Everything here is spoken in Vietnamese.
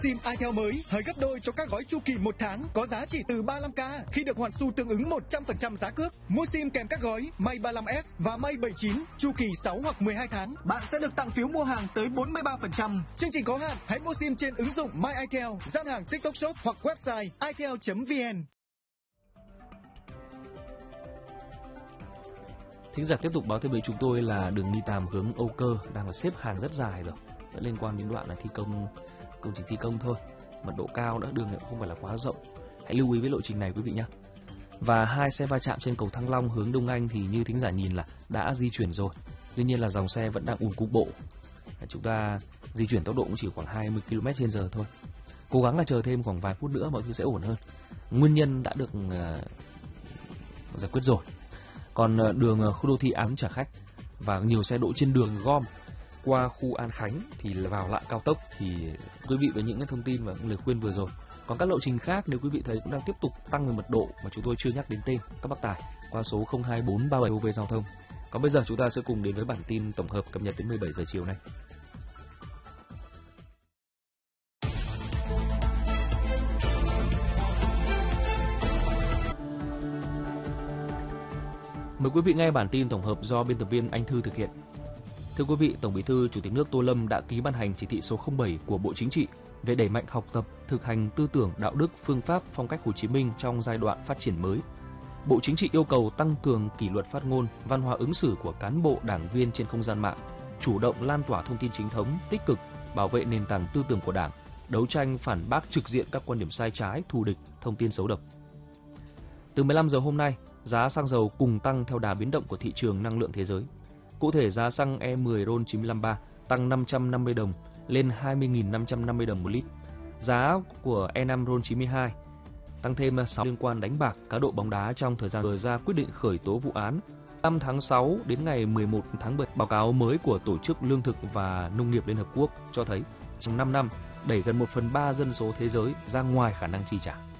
SIM itel mới hời gấp đôi cho các gói chu kỳ 1 tháng có giá chỉ từ 35k khi được hoàn xu tương ứng 100% giá cước. Mua SIM kèm các gói May 35S và May 79 chu kỳ 6 hoặc 12 tháng, bạn sẽ được tặng phiếu mua hàng tới 43%. Chương trình có hạn, hãy mua SIM trên ứng dụng My itel, gian hàng TikTok Shop hoặc website itel.vn. Thính giả tiếp tục báo thêm với chúng tôi là đường Nghi Tàm hướng Âu Cơ đang là xếp hàng rất dài rồi. Vẫn liên quan đến đoạn là công trình thi công thôi. Mật độ cao nữa, đường cũng không phải là quá rộng. Hãy lưu ý với lộ trình này quý vị nhé. Và hai xe va chạm trên cầu Thăng Long hướng Đông Anh thì như thính giả nhìn là đã di chuyển rồi. Tuy nhiên là dòng xe vẫn đang ùn cục bộ. Chúng ta di chuyển tốc độ cũng chỉ khoảng 20 km/h thôi. Cố gắng là chờ thêm khoảng vài phút nữa mọi thứ sẽ ổn hơn. Nguyên nhân đã được giải quyết rồi. Còn đường khu đô thị Ám Trả Khách và nhiều xe đỗ trên đường gom qua khu An Khánh thì vào lại cao tốc thì quý vị với những cái thông tin và lời khuyên vừa rồi. Còn các lộ trình khác nếu quý vị thấy cũng đang tiếp tục tăng về mật độ mà chúng tôi chưa nhắc đến tên các bác tài qua số 02437 về giao thông. Còn bây giờ chúng ta sẽ cùng đến với bản tin tổng hợp cập nhật đến 17 giờ chiều nay. Mời quý vị nghe bản tin tổng hợp do biên tập viên Anh Thư thực hiện. Thưa quý vị, Tổng Bí thư Chủ tịch nước Tô Lâm đã ký ban hành chỉ thị số 07 của Bộ Chính trị về đẩy mạnh học tập, thực hành tư tưởng, đạo đức, phương pháp, phong cách Hồ Chí Minh trong giai đoạn phát triển mới. Bộ Chính trị yêu cầu tăng cường kỷ luật phát ngôn, văn hóa ứng xử của cán bộ, đảng viên trên không gian mạng, chủ động lan tỏa thông tin chính thống, tích cực, bảo vệ nền tảng tư tưởng của Đảng, đấu tranh phản bác trực diện các quan điểm sai trái, thù địch, thông tin xấu độc. Từ 15 giờ hôm nay, giá xăng dầu cùng tăng theo đà biến động của thị trường năng lượng thế giới. Cụ thể, giá xăng E10 RON953 tăng 550 đồng lên 20.550 đồng một lít. Giá của E5 RON92 tăng thêm 6 liên quan đánh bạc, cá độ bóng đá trong thời gian vừa ra quyết định khởi tố vụ án. 5 tháng 6 đến ngày 11 tháng 7, báo cáo mới của Tổ chức Lương thực và Nông nghiệp Liên Hợp Quốc cho thấy trong 5 năm đẩy gần 1/3 dân số thế giới ra ngoài khả năng chi trả.